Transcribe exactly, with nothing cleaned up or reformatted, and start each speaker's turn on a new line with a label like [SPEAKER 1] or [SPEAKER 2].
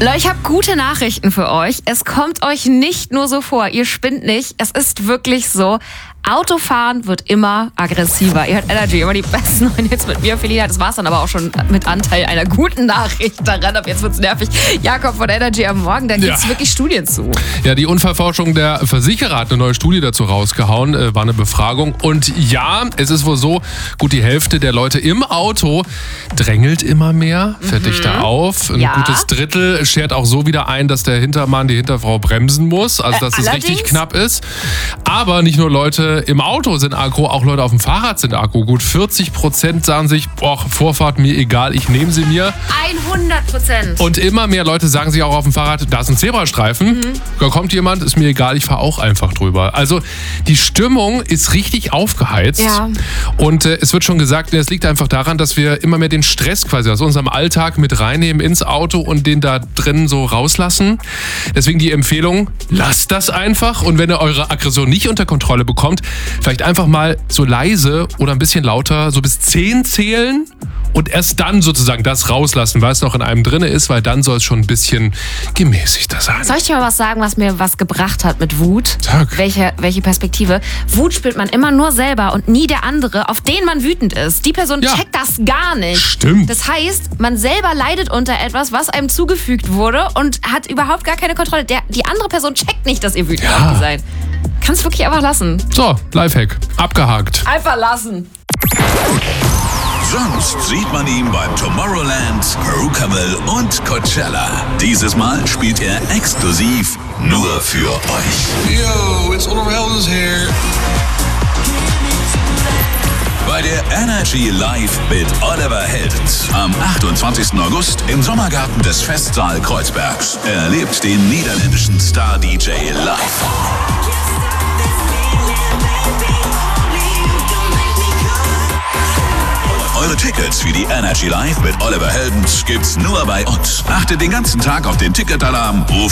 [SPEAKER 1] Leute, ich habe gute Nachrichten für euch. Es kommt euch nicht nur so vor, ihr spinnt nicht. Es ist wirklich so. Autofahren wird immer aggressiver. Ihr hört Energy, immer die besten neuen Hits mit mir, Felina. Das war's dann aber auch schon mit Anteil einer guten Nachricht daran. Ab jetzt wird's nervig. Jakob von Energy am Morgen, da gibt's ja wirklich Studien zu.
[SPEAKER 2] Ja, die Unfallforschung der Versicherer hat eine neue Studie dazu rausgehauen. Äh, war eine Befragung. Und ja, es ist wohl so, gut die Hälfte der Leute im Auto drängelt immer mehr, fährt dichter mhm. auf. Ein
[SPEAKER 1] ja.
[SPEAKER 2] gutes Drittel schert auch so wieder ein, dass der Hintermann die Hinterfrau bremsen muss. Also, dass es
[SPEAKER 1] äh,
[SPEAKER 2] richtig knapp ist. Aber nicht nur Leute im Auto sind aggro, auch Leute auf dem Fahrrad sind aggro. Gut vierzig Prozent sagen sich, boah, Vorfahrt mir egal, ich nehme sie mir.
[SPEAKER 1] hundert Prozent.
[SPEAKER 2] Und immer mehr Leute sagen sich auch auf dem Fahrrad, da ist ein Zebrastreifen, mhm. da kommt jemand, ist mir egal, ich fahre auch einfach drüber. Also die Stimmung ist richtig aufgeheizt.
[SPEAKER 1] Ja.
[SPEAKER 2] Und äh, es wird schon gesagt, es liegt einfach daran, dass wir immer mehr den Stress quasi aus unserem Alltag mit reinnehmen ins Auto und den da drin so rauslassen. Deswegen die Empfehlung, lasst das einfach. Und wenn ihr eure Aggression nicht unter Kontrolle bekommt, vielleicht einfach mal so leise oder ein bisschen lauter, so bis zehn zählen und erst dann sozusagen das rauslassen, weil es noch in einem drin ist, weil dann soll es schon ein bisschen gemäßigter sein.
[SPEAKER 1] Soll ich dir mal was sagen, was mir was gebracht hat mit Wut?
[SPEAKER 2] Sag.
[SPEAKER 1] Welche, welche Perspektive? Wut spürt man immer nur selber und nie der andere, auf den man wütend ist. Die Person
[SPEAKER 2] ja.
[SPEAKER 1] checkt das gar nicht.
[SPEAKER 2] Stimmt.
[SPEAKER 1] Das heißt, man selber leidet unter etwas, was einem zugefügt wurde und hat überhaupt gar keine Kontrolle. Der, die andere Person checkt nicht, dass ihr wütend
[SPEAKER 2] ja.
[SPEAKER 1] auf die seid. Kannst wirklich einfach lassen.
[SPEAKER 2] So, Lifehack. Abgehakt.
[SPEAKER 1] Einfach lassen.
[SPEAKER 3] Sonst sieht man ihn beim Tomorrowland, Rookable und Coachella. Dieses Mal spielt er exklusiv nur für euch.
[SPEAKER 4] Yo, it's Oliver Heldens here.
[SPEAKER 3] Bei der Energy Live mit Oliver Heldens am achtundzwanzigsten August im Sommergarten des Festsaal Kreuzbergs. Erlebt den niederländischen Star-D J live. Eure Tickets für die Energy Live mit Oliver Heldens gibt's nur bei uns. Achtet den ganzen Tag auf den Ticketalarm.